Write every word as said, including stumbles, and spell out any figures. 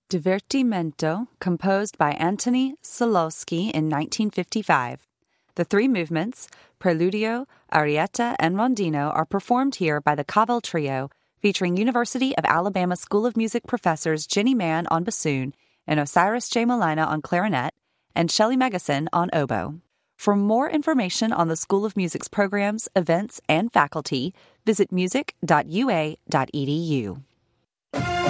Divertimento, composed by Antoni Solowski in nineteen fifty-five. The three movements, Preludio, Arietta, and Rondino, are performed here by the Cavell Trio, featuring University of Alabama School of Music professors Jenny Mann on bassoon and Osiris J. Molina on clarinet, and Shelley Megason on oboe. For more information on the School of Music's programs, events, and faculty, visit music dot u a dot e d u.